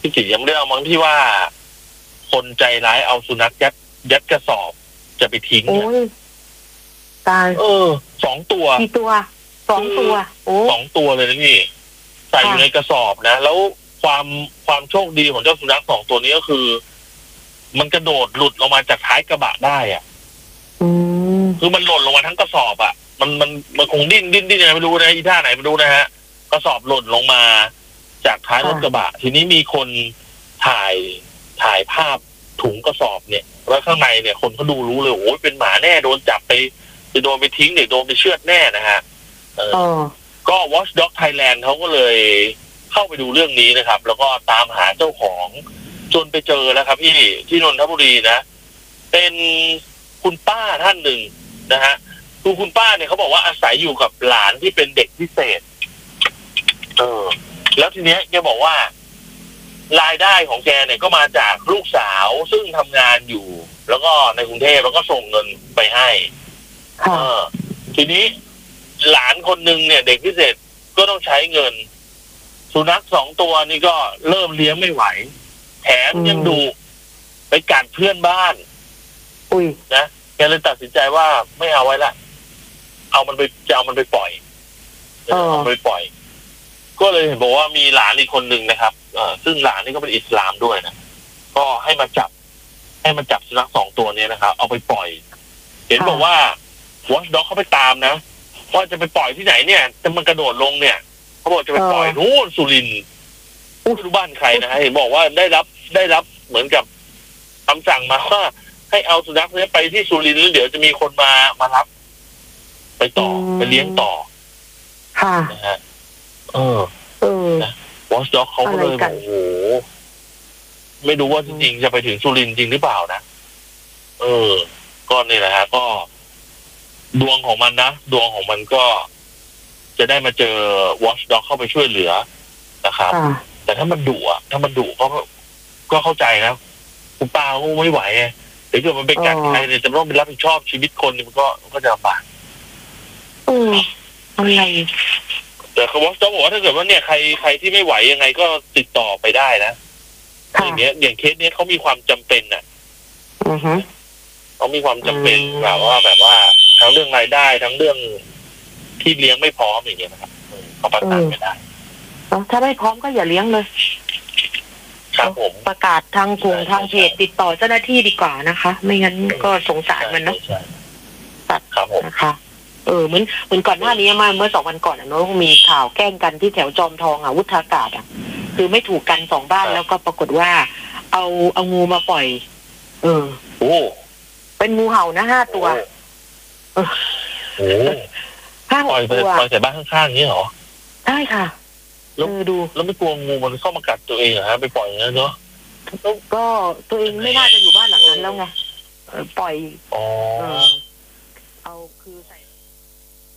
พี่จิยังไม่ได้เอามั้งที่ว่าคนใจร้ายเอาสุนัขยัดกระสอบจะไปทิ้งโอ้ยตาย 2 ตัวกี่ตัว2 ตัวโอ้ 2 ตัวเลยนะพี่ใส่อยู่ในกระสอบนะแล้วความโชคดีของเจ้าสุนัข2 ตัวนี้ก็คือ มันกระโดดหลุดออกมาจากท้ายกระบะได้อ่ะคือมันหล่นลงมาทั้งกระสอบอ่ะมันคงดิ้นยังไงไม่รู้นะอีท่าไหนไม่รู้นะฮะกระสอบหล่นลงมาจากท้ายรถกระบะทีนี้มีคนถ่ายภาพถุงกระสอบเนี่ยแล้วข้างในเนี่ยคนเขาดูรู้เลยโอ้ยเป็นหมาแน่โดนจับไปจะโดนไปทิ้งหรือโดนไปเชือดแน่นะฮะก็ Watchdog Thailand เขาก็เลยเข้าไปดูเรื่องนี้นะครับแล้วก็ตามหาเจ้าของจนไปเจอแล้วครับพี่ที่นนทบุรีนะเป็นคุณป้าท่านหนึ่งนะฮะคุณป้าเนี่ยเขาบอกว่าอาศัยอยู่กับหลานที่เป็นเด็กพิเศษแล้วทีเนี้ยแกบอกว่ารายได้ของแกเนี่ยก็มาจากลูกสาวซึ่งทำงานอยู่แล้วก็ในกรุงเทพแล้วก็ส่งเงินไปให้ทีนี้หลานคนหนึ่งเนี่ยเด็กพิเศษก็ต้องใช้เงินสุนัข2 ตัวนี่ก็เริ่มเลี้ยงไม่ไหวแถมยังดุไปกัดเพื่อนบ้านนะแกเลยตัดสินใจว่าไม่เอาไว้ละเอามันไปปล่อยเอามันไปปล่อยก็เลยเห็นบอกว่ามีหลานอีกคนหนึ่งนะครับซึ่งหลานนี่ก็เป็นอิสลามด้วยนะก็ให้มาจับสุนัข2 ตัวนี้นะครับเอาไปปล่อยเห็นบอกว่า Watchdog เขาไปตามนะว่าจะไปปล่อยที่ไหนเนี่ยแต่มันกระโดดลงเนี่ยเขาบอกจะไปปล่อยนู่นสุรินทร์ไม่รู้บ้านใครนะฮะเห็นบอกว่าได้รับเหมือนกับคำสั่งมาว่าให้เอาสุนัขนี้ไปที่สุรินทร์แล้วเดี๋ยวจะมีคนมารับไปต่อไปเลี้ยงต่อค่ะนะฮะนะ Watchdog เขาก็เลยบอกโอ้โหไม่รู้ว่าจริงๆจะไปถึงสุรินทร์จริงหรือเปล่านะก็นี่แหละฮะก็ดวงของมันนะดวงของมันก็จะได้มาเจอ Watchdog เข้าไปช่วยเหลือนะครับแต่ถ้ามันดุก็เข้าใจนะคุณป้าก็ไม่ไหวเดี๋ยวเกิดมันไปกัดใครเนี่ยจะต้องไปรับผิดชอบชีวิตคนนี่มันก็จะลำบากอะไรแต่เขาบอกว่าถ้าเกิดว่าเนี่ยใครที่ไม่ไหวยังไงก็ติดต่อไปได้นะอย่างเคสนี้เขามีความจำเป็นน่ะเขามีความจำเป็นแบบว่าทั้งเรื่องรายได้ทั้งเรื่องที่เลี้ยงไม่พร้อมอย่างเงี้ยนะครับเขาประสานไม่ได้ถ้าไม่พร้อมก็อย่าเลี้ยงเลยครับผมประกาศทางกลุ่มทางเพจติดต่อเจ้าหน้าที่ดีกว่านะคะไม่งั้นก็สงสารมันนะตัดครับผมนะคะเหมือนก่อนหน้านี้มาเมื่อ2 วันก่อนเนาะมีข่าวแกล้งกันที่แถวจอมทองวุฒากาศคือไม่ถูกกัน2 บ้านแล้วก็ปรากฏว่าเอางูมาปล่อยเป็นงูเห่านะ5 ตัว 5-6 ตัวปล่อยใส่บ้านข้างๆอย่างนี้เหรอใช่ค่ะดูแล้วไม่กลัวงูมันเข้ามากัดตัวเองเหรอฮะไปปล่อยอย่างนั้นเนาะก็ตัวเองไม่น่าจะอยู่บ้านหลังนั้นแล้วไงปล่อยเอาคือ